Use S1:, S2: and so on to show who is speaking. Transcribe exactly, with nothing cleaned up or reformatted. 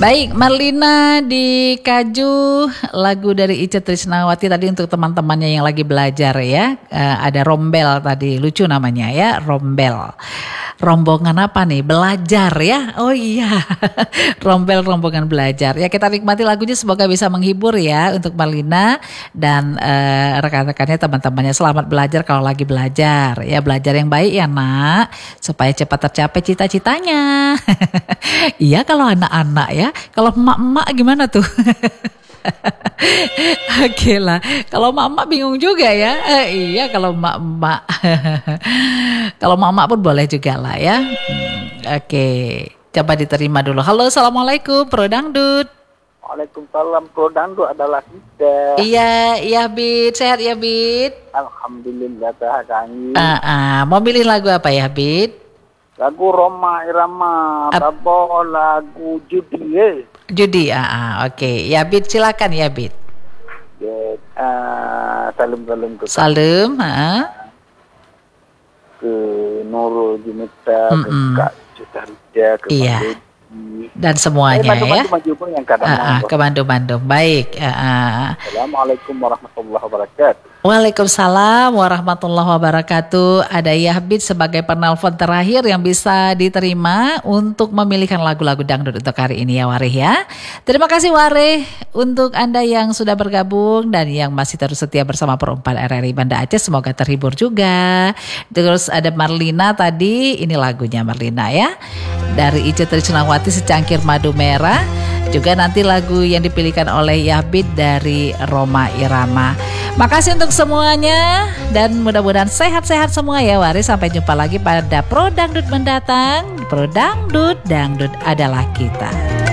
S1: Baik, Marlina di Kaju, lagu dari Ica Trisnawati tadi untuk teman-temannya yang lagi belajar ya. Uh, ada Rombel tadi, lucu namanya ya, Rombel. Rombongan apa nih? Belajar ya. Oh iya. Rombel rombongan belajar. Ya kita nikmati lagunya, semoga bisa menghibur ya untuk Marlina dan uh, rekan-rekannya, teman-temannya. Selamat belajar kalau lagi belajar. Ya belajar yang baik ya nak, supaya cepat tercapai cita-citanya. Iya kalau anak-anak ya. Kalau emak-emak gimana tuh? Oke lah, kalau emak-emak bingung juga ya. Eh, iya kalau emak-emak. Kalau emak-emak pun boleh juga lah ya. Hmm, Oke, coba diterima dulu. Halo, assalamualaikum, Pro Dangdut.
S2: Waalaikumsalam, Pro Dangdut adalah kita.
S1: Iya, iya Bit, sehat ya Bit.
S2: Alhamdulillah sehat kami.
S1: Uh, uh, mau milih lagu apa ya Bit?
S2: Lagu Roma Irama, atau lagu Judi eh.
S1: Judi, ah, ah, oke. Okay. Ya Bit, silakan ya Bit.
S2: Ya, uh, salam-salam ke
S1: Salam, ha?
S2: Ke Nurul Junita, mm -mm. ke Kak Cutarja, ke
S1: iya.
S2: Mandudi.
S1: Dan semuanya
S2: eh,
S1: ya.
S2: Maju, maju, yang kadang
S1: ah, ah, ke Bandung-Bandung. Baik. Ah, ah.
S2: Assalamualaikum warahmatullahi wabarakatuh.
S1: Waalaikumsalam warahmatullahi wabarakatuh. Ada Yahbit sebagai penelpon terakhir yang bisa diterima untuk memilihkan lagu-lagu dangdut untuk hari ini ya Warih ya. Terima kasih Warih untuk Anda yang sudah bergabung dan yang masih terus setia bersama Perempat R R I Banda Aceh. Semoga terhibur juga. Terus ada Marlina tadi, ini lagunya Marlina ya. Dari Ica Trisnawati, Secangkir Madu Merah. Juga nanti lagu yang dipilihkan oleh Yahbit dari Roma Irama. Makasih untuk semuanya dan mudah-mudahan sehat-sehat semua ya Waris. Sampai jumpa lagi pada Pro Dangdut mendatang. Pro Dangdut, dangdut adalah kita.